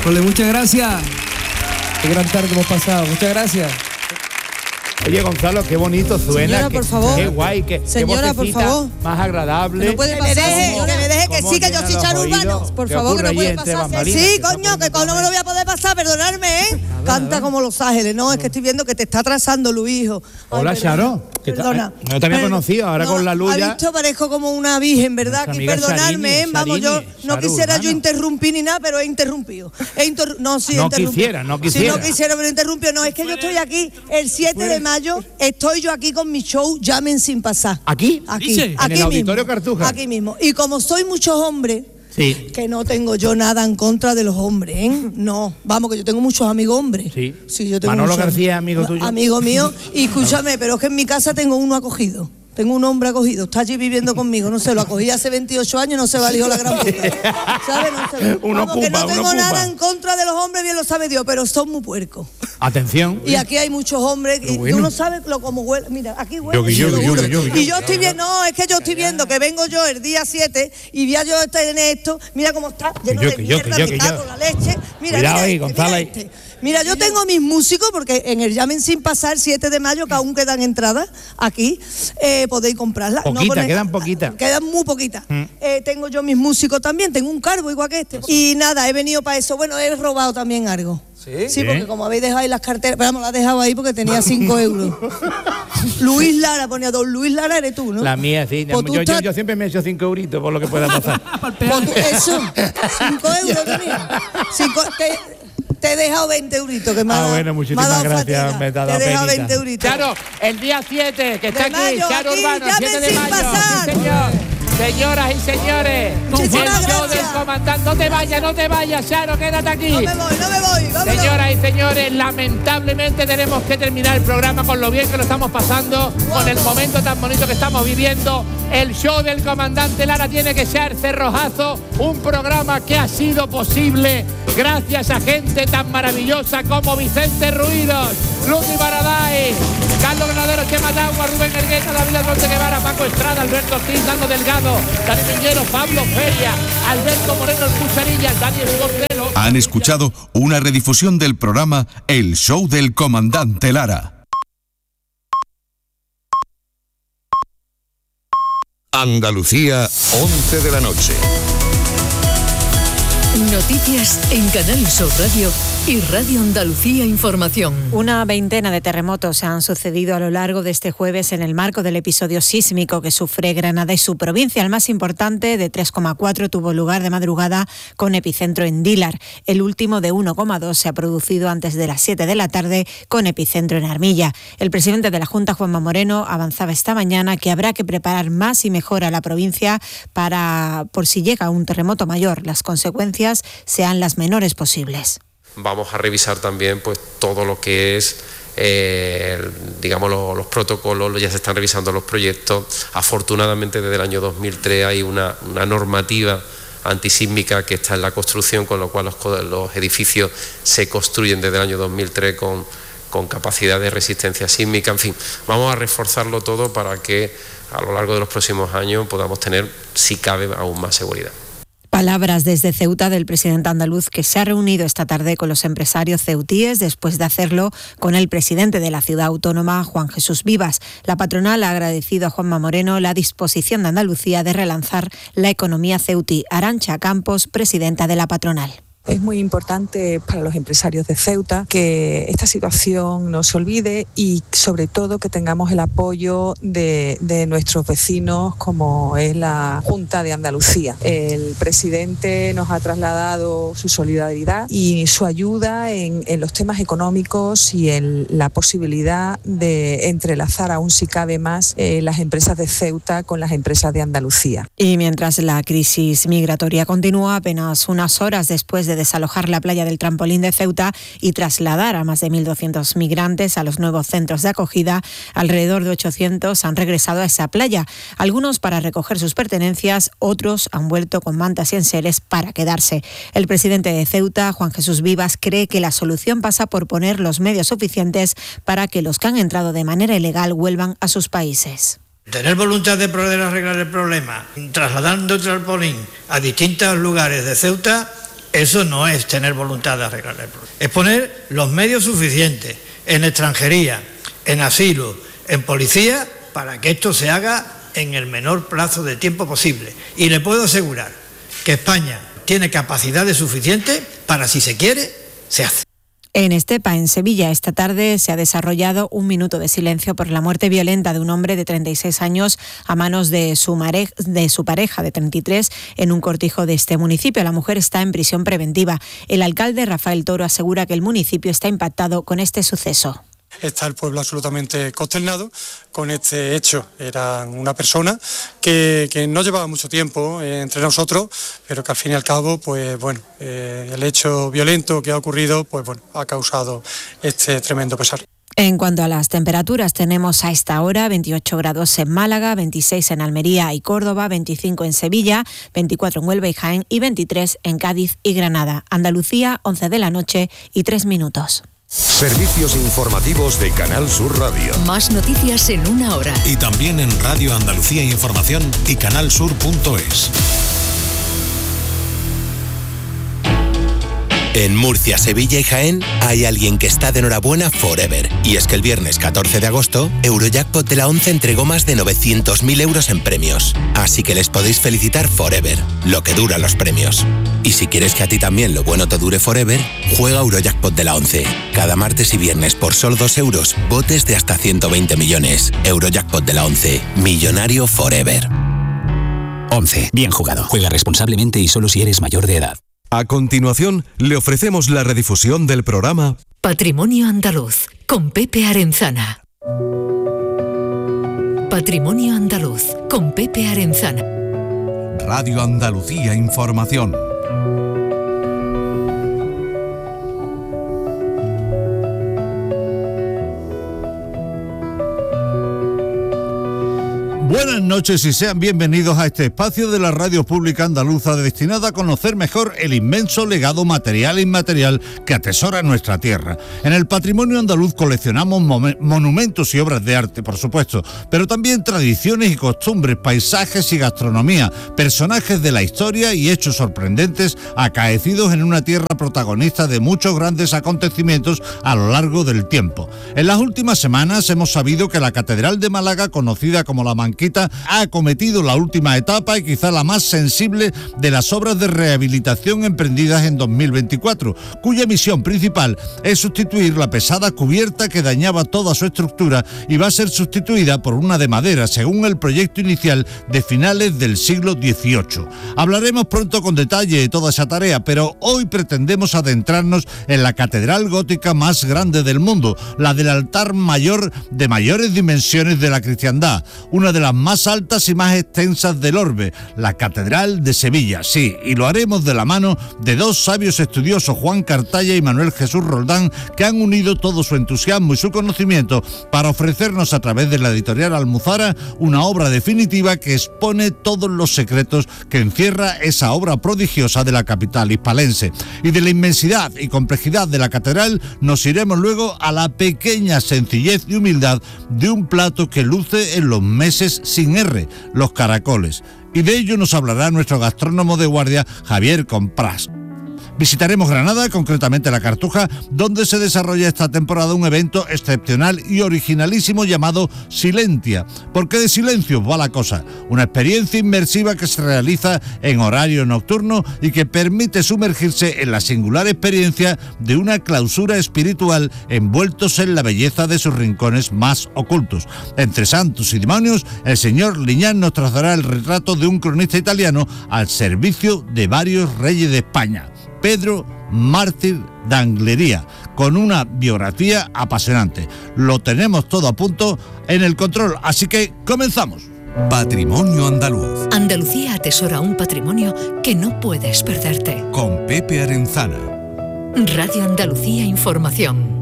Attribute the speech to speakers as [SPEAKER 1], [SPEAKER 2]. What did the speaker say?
[SPEAKER 1] Ole, muchas gracias. Qué gran tarde hemos pasado. Muchas gracias.
[SPEAKER 2] Oye, Gonzalo, qué bonito suena.
[SPEAKER 3] Señora, por favor.
[SPEAKER 2] Qué guay,
[SPEAKER 3] Señora, por favor.
[SPEAKER 2] Más agradable.
[SPEAKER 3] No puede pasar,
[SPEAKER 4] que me deje, que sí, que yo soy Charo Urbano.
[SPEAKER 3] Por favor, que no puede pasar.
[SPEAKER 4] Sí, coño, que no me lo voy a poder pasar, perdonadme, ¿eh? Canta como Los Ángeles. No, es que estoy viendo que te está atrasando, Luis, hijo.
[SPEAKER 2] Hola, Charo.
[SPEAKER 4] Perdona.
[SPEAKER 2] No te había conocido, ahora con la luz ya.
[SPEAKER 4] Ha visto, parezco como una virgen, ¿verdad? Que perdonadme, ¿eh? Vamos, yo no quisiera yo interrumpir ni nada, pero he interrumpido. No quisiera, pero he interrumpido. No, es que yo estoy aquí el 7 de mayo, estoy yo aquí con mi show Llamen sin pasar.
[SPEAKER 2] ¿Aquí?
[SPEAKER 4] Aquí
[SPEAKER 2] en el Auditorio Cartuja.
[SPEAKER 4] Aquí mismo. Y como soy muchos hombres,
[SPEAKER 2] sí,
[SPEAKER 4] que no tengo yo nada en contra de los hombres, ¿eh? No, vamos, que yo tengo muchos amigos hombres.
[SPEAKER 2] Sí,
[SPEAKER 4] yo tengo
[SPEAKER 2] Manolo García, amigo tuyo.
[SPEAKER 4] Amigo mío, y escúchame, pero es que en mi casa tengo uno acogido. Tengo un hombre acogido, está allí viviendo conmigo, no sé, lo acogí hace 28 años, no se valió la gran puta. ¿Sabes? No sé. Que no tengo nada en contra de los hombres, bien lo sabe Dios, pero son muy puercos.
[SPEAKER 2] Atención.
[SPEAKER 4] Y aquí hay muchos hombres, y tú no sabes cómo huele. Mira, aquí huele. Yo. Y yo estoy viendo, no, es que yo estoy viendo que vengo yo el día 7 y voy a yo en esto, mira cómo está, lleno de mierda, me cago en la leche. Mira,
[SPEAKER 2] cuidado ahí, Gonzalo.
[SPEAKER 4] Mira, yo tengo mis músicos, porque en el Llamen sin pasar, 7 de mayo, que aún quedan entradas aquí, podéis comprarlas.
[SPEAKER 2] Quedan poquitas.
[SPEAKER 4] Quedan muy poquitas. Tengo yo mis músicos también, tengo un cargo igual que este. Y nada, he venido para eso. Bueno, he robado también algo. Sí, porque como habéis dejado ahí las carteras, pero vamos, las he dejado ahí porque tenía 5 euros. Luis Lara ponía don Luis Lara, eres tú, ¿no?
[SPEAKER 2] La mía, sí. Yo siempre me he hecho 5 euritos por lo que pueda pasar.
[SPEAKER 4] Eso, 5 euros tenía. Te he dejado 20 euritos que me ha dado.
[SPEAKER 2] Bueno, muchísimas gracias. Me he dejado
[SPEAKER 4] 20 euritos.
[SPEAKER 2] Claro, el día 7, que está aquí, Charo Urbano, 7 de mayo.
[SPEAKER 4] Pasar.
[SPEAKER 2] Sí, señor. Señoras y señores, el show del comandante. No te vayas, Charo, quédate aquí.
[SPEAKER 4] No me voy.
[SPEAKER 2] Señoras y señores, lamentablemente tenemos que terminar el programa con lo bien que lo estamos pasando, con el momento tan bonito que estamos viviendo. El show del comandante Lara tiene que ser cerrojazo, un programa que ha sido posible gracias a gente tan maravillosa como Vicente Ruidos, Lucy Baraday, Carlos Granadero, Chema Tagua, Rubén Ergueta, David Alfonso Guevara, Paco Estrada, Alberto Ortiz, Nando Delgado, Dani Piñero, Pablo Feria, Alberto Moreno El Cucharillas, Daniel Gorcelo.
[SPEAKER 5] Han escuchado una redifusión del programa El Show del Comandante Lara. Andalucía, 11 de la noche.
[SPEAKER 6] Noticias en Canal Sur Radio y Radio Andalucía Información.
[SPEAKER 7] Una veintena de terremotos se han sucedido a lo largo de este jueves en el marco del episodio sísmico que sufre Granada y su provincia. El más importante, de 3,4, tuvo lugar de madrugada con epicentro en Dílar. El último, de 1,2, se ha producido antes de las 7 de la tarde con epicentro en Armilla. El presidente de la Junta, Juanma Moreno, avanzaba esta mañana que habrá que preparar más y mejor a la provincia por si llega un terremoto mayor, las consecuencias sean las menores posibles.
[SPEAKER 8] Vamos a revisar también pues todo lo que es los protocolos, ya se están revisando los proyectos. Afortunadamente desde el año 2003 hay una normativa antisísmica que está en la construcción, con lo cual los edificios se construyen desde el año 2003 con capacidad de resistencia sísmica. En fin, vamos a reforzarlo todo para que a lo largo de los próximos años podamos tener, si cabe, aún más seguridad.
[SPEAKER 7] Palabras desde Ceuta del presidente andaluz, que se ha reunido esta tarde con los empresarios ceutíes después de hacerlo con el presidente de la ciudad autónoma, Juan Jesús Vivas. La patronal ha agradecido a Juanma Moreno la disposición de Andalucía de relanzar la economía ceutí. Arantxa Campos, presidenta de la patronal.
[SPEAKER 9] Es muy importante para los empresarios de Ceuta que esta situación no se olvide y sobre todo que tengamos el apoyo de nuestros vecinos, como es la Junta de Andalucía. El presidente nos ha trasladado su solidaridad y su ayuda en los temas económicos y en la posibilidad de entrelazar aún si cabe más las empresas de Ceuta con las empresas de Andalucía.
[SPEAKER 7] Y mientras la crisis migratoria continúa, apenas unas horas después de desalojar la playa del Trampolín de Ceuta y trasladar a más de 1.200 migrantes a los nuevos centros de acogida, alrededor de 800 han regresado a esa playa. Algunos para recoger sus pertenencias, otros han vuelto con mantas y enseres para quedarse. El presidente de Ceuta, Juan Jesús Vivas, cree que la solución pasa por poner los medios suficientes para que los que han entrado de manera ilegal vuelvan a sus países.
[SPEAKER 10] Tener voluntad de poder arreglar el problema, trasladando el trampolín a distintos lugares de Ceuta, Eso no es tener voluntad de arreglar el problema. Es poner los medios suficientes en extranjería, en asilo, en policía, para que esto se haga en el menor plazo de tiempo posible. Y le puedo asegurar que España tiene capacidades suficientes para, si se quiere, se hace.
[SPEAKER 7] En Estepa, en Sevilla, esta tarde se ha desarrollado un minuto de silencio por la muerte violenta de un hombre de 36 años a manos de su pareja de 33 en un cortijo de este municipio. La mujer está en prisión preventiva. El alcalde Rafael Toro asegura que el municipio está impactado con este suceso.
[SPEAKER 11] Está el pueblo absolutamente consternado con este hecho. Era una persona que no llevaba mucho tiempo entre nosotros, pero que al fin y al cabo, pues bueno, el hecho violento que ha ocurrido, pues bueno, ha causado este tremendo pesar.
[SPEAKER 7] En cuanto a las temperaturas, tenemos a esta hora 28 grados en Málaga, 26 en Almería y Córdoba, 25 en Sevilla, 24 en Huelva y Jaén y 23 en Cádiz y Granada. Andalucía, 11 de la noche y 3 minutos.
[SPEAKER 12] Servicios informativos de Canal Sur Radio.
[SPEAKER 6] Más noticias en una hora.
[SPEAKER 12] Y también en Radio Andalucía Información y canalsur.es.
[SPEAKER 13] En Murcia, Sevilla y Jaén hay alguien que está de enhorabuena forever. Y es que el viernes 14 de agosto, Eurojackpot de la 11 entregó más de 900.000 euros en premios. Así que les podéis felicitar forever, lo que duran los premios. Y si quieres que a ti también lo bueno te dure forever, juega Eurojackpot de la 11. Cada martes y viernes por solo 2 euros, botes de hasta 120 millones. Eurojackpot de la 11, millonario forever.
[SPEAKER 14] 11. Bien jugado. Juega responsablemente y solo si eres mayor de edad.
[SPEAKER 5] A continuación, le ofrecemos la redifusión del programa
[SPEAKER 6] Patrimonio Andaluz, con Pepe Arenzana. Patrimonio Andaluz, con Pepe Arenzana.
[SPEAKER 5] Radio Andalucía Información.
[SPEAKER 15] Buenas noches y sean bienvenidos a este espacio de la radio pública andaluza destinado a conocer mejor el inmenso legado material e inmaterial que atesora nuestra tierra. En el patrimonio andaluz coleccionamos monumentos y obras de arte, por supuesto, pero también tradiciones y costumbres, paisajes y gastronomía, personajes de la historia y hechos sorprendentes acaecidos en una tierra protagonista de muchos grandes acontecimientos a lo largo del tiempo. En las últimas semanas hemos sabido que la Catedral de Málaga, conocida como la Manquita, ha acometido la última etapa y quizá la más sensible de las obras de rehabilitación emprendidas en 2024, cuya misión principal es sustituir la pesada cubierta que dañaba toda su estructura y va a ser sustituida por una de madera, según el proyecto inicial de finales del siglo XVIII. Hablaremos pronto con detalle de toda esa tarea, pero hoy pretendemos adentrarnos en la catedral gótica más grande del mundo, la del altar mayor de mayores dimensiones de la cristiandad, una de las más altas y más extensas del orbe, la Catedral de Sevilla. Sí, y lo haremos de la mano de dos sabios estudiosos, Juan Cartaya y Manuel Jesús Roldán, que han unido todo su entusiasmo y su conocimiento para ofrecernos a través de la editorial Almuzara una obra definitiva que expone todos los secretos que encierra esa obra prodigiosa de la capital hispalense. Y de la inmensidad y complejidad de la catedral nos iremos luego a la pequeña sencillez y humildad de un plato que luce en los meses sin R, los caracoles. Y de ello nos hablará nuestro gastrónomo de guardia, Javier Comprás. Visitaremos Granada, concretamente La Cartuja, donde se desarrolla esta temporada un evento excepcional y originalísimo llamado Silentia. ¿Por qué de silencio va la cosa? Una experiencia inmersiva que se realiza en horario nocturno y que permite sumergirse en la singular experiencia de una clausura espiritual envueltos en la belleza de sus rincones más ocultos. Entre santos y demonios, el señor Liñán nos trazará el retrato de un cronista italiano al servicio de varios reyes de España. Pedro Mártir d'Anglería, con una biografía apasionante. Lo tenemos todo a punto en el control, así que comenzamos.
[SPEAKER 5] Patrimonio Andaluz.
[SPEAKER 6] Andalucía atesora un patrimonio que no puedes perderte.
[SPEAKER 5] Con Pepe Arenzana.
[SPEAKER 6] Radio Andalucía Información.